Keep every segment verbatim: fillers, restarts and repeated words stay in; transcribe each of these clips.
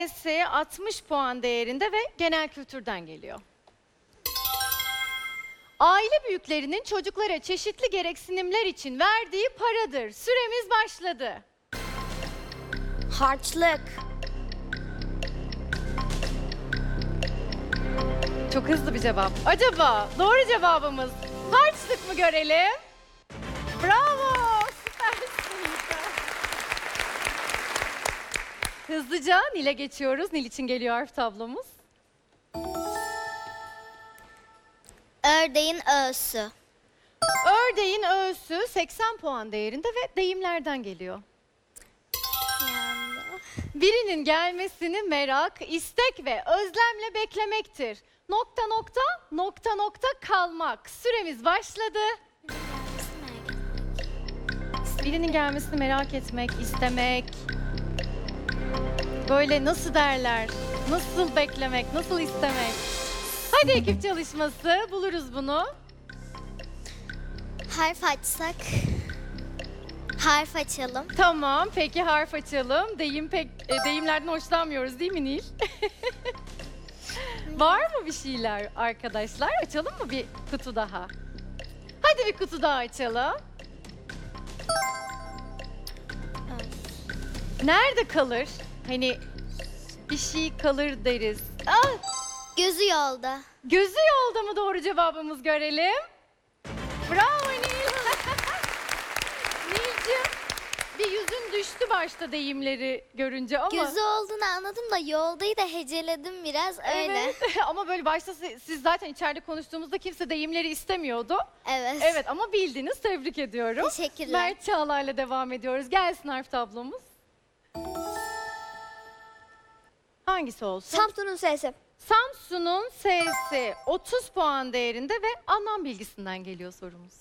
D'si altmış puan değerinde ve genel kültürden geliyor. Aile büyüklerinin çocuklara çeşitli gereksinimler için verdiği paradır. Süremiz başladı. Harçlık. Çok hızlı bir cevap. Acaba doğru cevabımız harçlık mı görelim? Bravo! Süpersin. Hızlıca Nil'e geçiyoruz. Nil için geliyor harf tablomuz. Ördeğin öğüsü. Ördeğin öğüsü seksen puan değerinde ve deyimlerden geliyor. Yandı. Birinin gelmesini merak, istek ve özlemle beklemektir. Nokta nokta, nokta nokta kalmak. Süremiz başladı. Birinin gelmesini merak etmek, istemek. Böyle nasıl derler? Nasıl beklemek, nasıl istemek? Hadi ekip çalışması, buluruz bunu. Harf açsak. Harf açalım. Tamam, peki harf açalım. Deyim pek e, deyimlerden hoşlanmıyoruz değil mi Nil? Var mı bir şeyler arkadaşlar? Açalım mı bir kutu daha? Hadi bir kutu daha açalım. Nerede kalır? Hani bir şey kalır deriz. Ah, Gözü yolda. gözü yolda mı doğru cevabımız görelim? Bravo Nil. Nil'cim bir yüzün düştü başta deyimleri görünce ama. Gözü olduğunu anladım da yoldayı da heceledim biraz öyle. Evet. Ama böyle başta siz siz zaten içeride konuştuğumuzda kimse deyimleri istemiyordu. Evet. Evet ama bildiniz, tebrik ediyorum. Teşekkürler. Mert Çağlar'la devam ediyoruz. Gelsin harf tablomuz. Hangisi olsun? Samsun'un sesi. Samsun'un S'si otuz puan değerinde ve anlam bilgisinden geliyor sorumuz.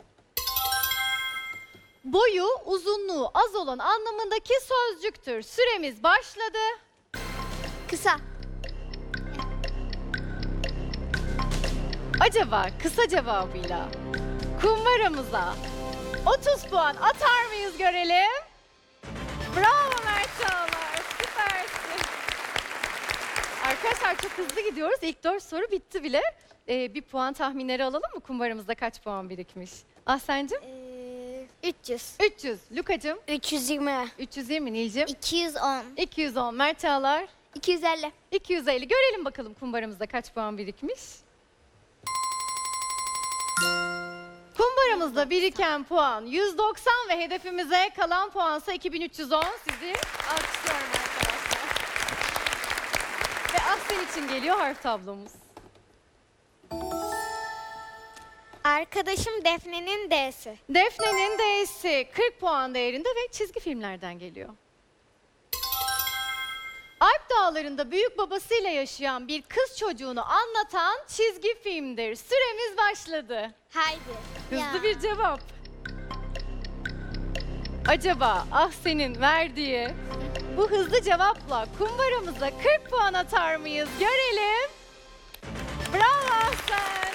Boyu, uzunluğu az olan anlamındaki sözcüktür. Süremiz başladı. Kısa. Acaba kısa cevabıyla kumbaramıza otuz puan atar mıyız görelim? Bravo Mert Çağlar, süpersin. Arkadaşlar çok hızlı gidiyoruz. İlk dört soru bitti bile. Ee, bir puan tahminleri alalım mı? Kumbaramızda kaç puan birikmiş? Ahsen'cim? Ee, üç yüz. üç yüz. Luka'cım? üç yüz yirmi. üç yüz yirmi. Nil'cim? iki yüz on. iki yüz on. Mert Çağlar? iki yüz elli. iki yüz elli. Görelim bakalım kumbaramızda kaç puan birikmiş. Kumbaramızda biriken puan yüz doksan ve hedefimize kalan puansa iki bin üç yüz on. Sizi alkışlıyorum arkadaşlar. Ve Ahsen için geliyor harf tablomuz. Arkadaşım Defne'nin D'si. Defne'nin D'si kırk puan değerinde ve çizgi filmlerden geliyor. Alp dağlarında büyük babasıyla yaşayan bir kız çocuğunu anlatan çizgi filmdir. Süremiz başladı. Haydi. Hızlı bir cevap. Acaba Ahsen'in verdiği bu hızlı cevapla kumbaramıza kırk puan atar mıyız? Görelim. Bravo Ahsen.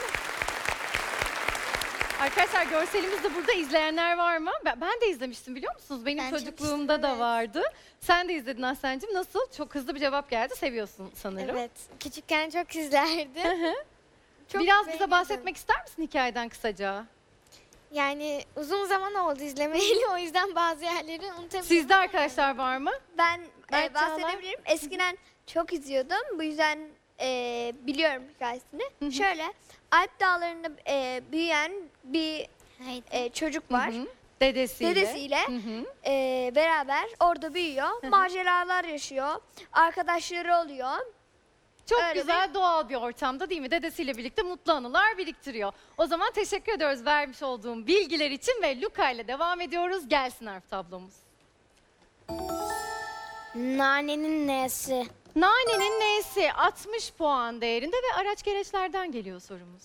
Arkadaşlar görselimizde burada izleyenler var mı? Ben, ben de izlemiştim biliyor musunuz? Benim Ben çocukluğumda çok da evet. vardı. Sen de izledin Ahsen'cim. Nasıl? Çok hızlı bir cevap geldi. Seviyorsun sanırım. Evet. Küçükken çok izlerdim. Çok Biraz bize beğeniyordum. bahsetmek ister misin hikayeden kısaca? Yani uzun zaman oldu izlemeyeli o yüzden bazı yerleri unutabiliyorum. Sizde arkadaşlar var mı? Ben Mert e, bahsedebilirim. Eskiden çok izliyordum. Bu yüzden e, biliyorum hikayesini. Şöyle, Alp Dağları'nda e, büyüyen bir Haydi. e, çocuk var. Hı hı. Dedesiyle. Dedesiyle Hı hı. e, beraber orada büyüyor. Maceralar yaşıyor. Arkadaşları oluyor. Çok Öyle güzel doğal bir ortamda değil mi? Dedesiyle birlikte mutlu anılar biriktiriyor. O zaman teşekkür ediyoruz vermiş olduğum bilgiler için ve Luka ile devam ediyoruz. Gelsin harf tablomuz. Nanenin N'si. Nanenin N'si altmış puan değerinde ve araç gereçlerden geliyor sorumuz.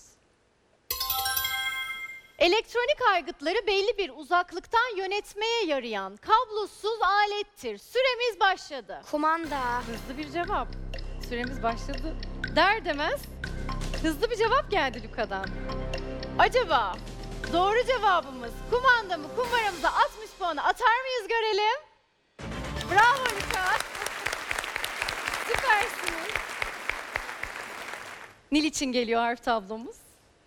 Elektronik aygıtları belli bir uzaklıktan yönetmeye yarayan kablosuz alettir. Süremiz başladı. Kumanda. Hızlı bir cevap. Süremiz başladı. Der demez hızlı bir cevap geldi Luka'dan. Acaba doğru cevabımız kumanda mı? Kumbaramıza altmış puanı atar mıyız görelim? Bravo Luka. Nil için geliyor harf tablomuz.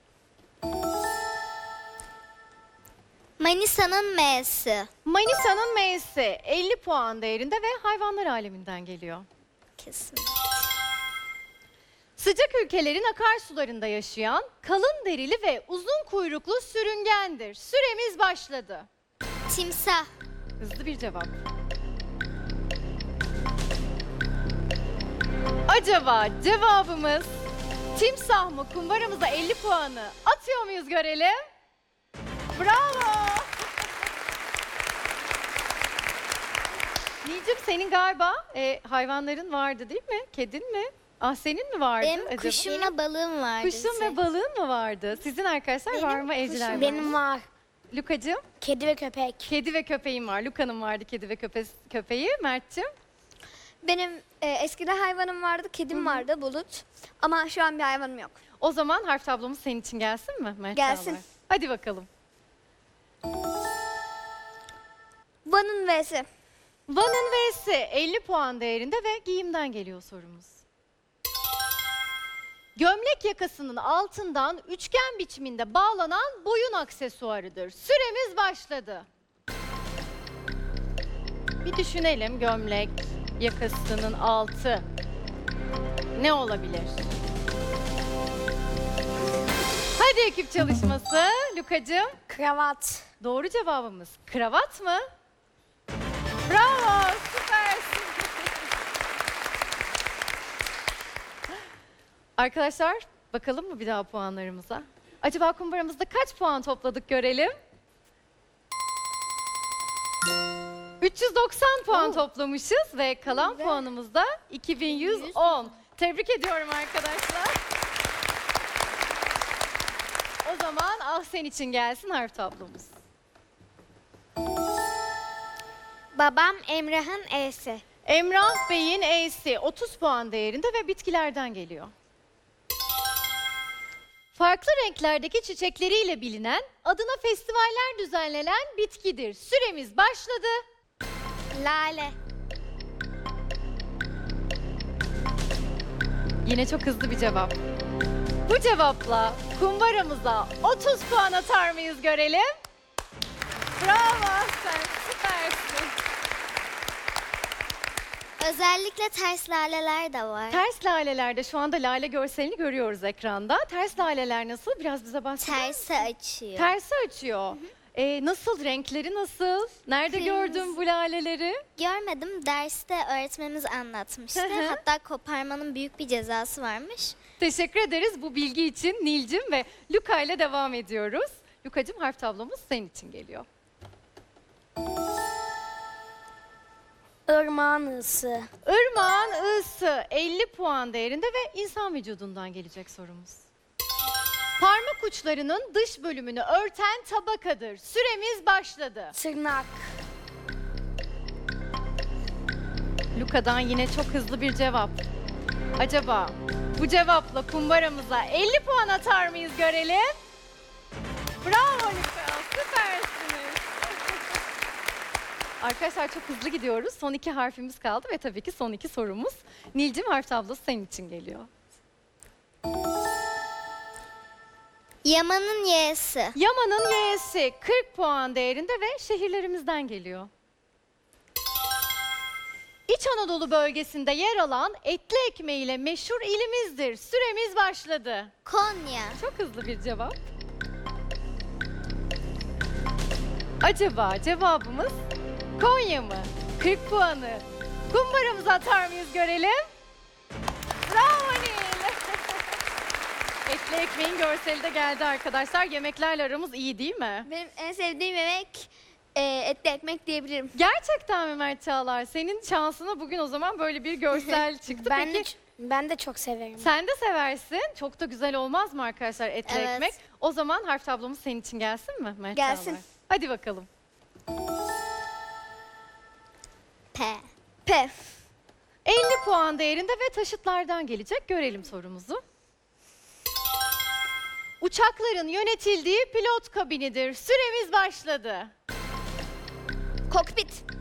Manisa'nın M'si. Manisa'nın M'si elli puan değerinde ve hayvanlar aleminden geliyor. Kesin. Sıcak ülkelerin akarsularında yaşayan kalın derili ve uzun kuyruklu sürüngendir. Süremiz başladı. Timsah. Hızlı bir cevap. Acaba cevabımız timsah mı? Kumbaramıza elli puanı atıyor muyuz görelim? Bravo! Nilcim senin galiba e, hayvanların vardı değil mi? Kedin mi? Ah senin mi vardı Benim acaba? kuşum ve balığım vardı. Kuşun ve balığın mı vardı? Sizin arkadaşlar var mı? Evciler var. Benim var. Lukacığım, Kedi ve köpek. kedi ve köpeğim var. Luka'nın vardı kedi ve köpe köpeği. Mert'cim. Benim e, eskiden hayvanım vardı, kedim vardı Bulut. Ama şu an bir hayvanım yok. O zaman harf tablomuz senin için gelsin mi Mert Gelsin. Çağlar? Hadi bakalım. Van'ın V'si. Van'ın V'si elli puan değerinde ve giyimden geliyor sorumuz. Gömlek yakasının altından üçgen biçiminde bağlanan boyun aksesuarıdır. Süremiz başladı. Bir düşünelim gömlek yakasının altı. Ne olabilir? Hadi ekip çalışması. Lukacığım. Kravat. Doğru cevabımız kravat mı? Bravo, süpersin. Arkadaşlar, bakalım mı bir daha puanlarımıza? Acaba kumbaramızda kaç puan topladık görelim? üç yüz doksan puan toplamışız ve kalan puanımız da iki bin yüz on. Tebrik ediyorum arkadaşlar. O zaman ah sen için gelsin harf tablomuz. Babam Emrah'ın E'si. Emrah Bey'in E'si otuz puan değerinde ve bitkilerden geliyor. Farklı renklerdeki çiçekleriyle bilinen, adına festivaller düzenlenen bitkidir. Süremiz başladı. Lale. Yine çok hızlı bir cevap. Bu cevapla kumbaramıza otuz puan atar mıyız görelim? Bravo sen süpersin. Özellikle ters laleler de var. Ters lalelerde şu anda lale görselini görüyoruz ekranda. Ters laleler nasıl? Biraz bize bahseder misin? Tersi açıyor. Tersi açıyor. Ee, nasıl? Renkleri nasıl? Nerede Kırmızı. gördün bu laleleri? Görmedim, derste öğretmenimiz anlatmıştı. Hı hı. Hatta koparmanın büyük bir cezası varmış. Teşekkür ederiz bu bilgi için Nilcim ve Luka ile devam ediyoruz. Lukacığım harf tablomuz senin için geliyor. Irmağın ısı. Irmağın ısı elli puan değerinde ve insan vücudundan gelecek sorumuz. Parmak uçlarının dış bölümünü örten tabakadır. Süremiz başladı. Tırnak. Luka'dan yine çok hızlı bir cevap. Acaba bu cevapla kumbaramıza elli puan atar mıyız görelim? Bravo Luka, süpersiniz. Arkadaşlar çok hızlı gidiyoruz. Son iki harfimiz kaldı ve tabii ki son iki sorumuz. Nilcim harf tablosu senin için geliyor. Yaman'ın Y'si. Yaman'ın Y'si kırk puan değerinde ve şehirlerimizden geliyor. İç Anadolu bölgesinde yer alan etli ekmeğiyle meşhur ilimizdir. Süremiz başladı. Konya. Çok hızlı bir cevap. Acaba cevabımız Konya mı? kırk puanı kumbaramıza atar mıyız görelim? Bravo Nil. Etli ekmeğin görseli de geldi arkadaşlar. Yemeklerle aramız iyi değil mi? Benim en sevdiğim yemek e, etli ekmek diyebilirim. Gerçekten mi Mert Çağlar? Senin şansına bugün o zaman böyle bir görsel çıktı. Ben de, Peki ben de çok severim. sen de seversin. Çok da güzel olmaz mı arkadaşlar etli Evet. ekmek? O zaman harf tablomuz senin için gelsin mi Mert Gelsin. Çağlar? Hadi bakalım. P. P. elli puan değerinde ve taşıtlardan gelecek. Görelim sorumuzu. Uçakların yönetildiği pilot kabinidir. Süremiz başladı. Kokpit.